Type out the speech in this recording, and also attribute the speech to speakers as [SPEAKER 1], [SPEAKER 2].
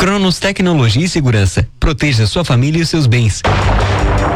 [SPEAKER 1] Cronos Tecnologia e Segurança. Proteja sua família e os seus bens.